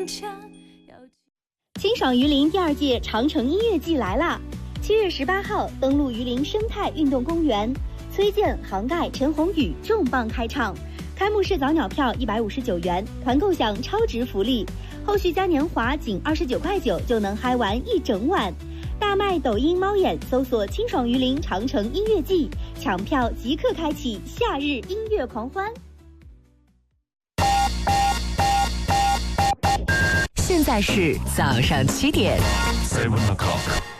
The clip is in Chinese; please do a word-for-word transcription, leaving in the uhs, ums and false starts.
清爽榆林第二届长城音乐季来啦！七月十八号登陆榆林生态运动公园，崔健、杭盖、陈鸿宇重磅开唱。开幕式早鸟票一百五十九元，团购享超值福利，后续嘉年华仅二十九块九就能嗨完一整晚。大麦抖音猫眼搜索清爽榆林长城音乐季，抢票即刻开启夏日音乐狂欢。 现在是早上七点。 Seven o'clock.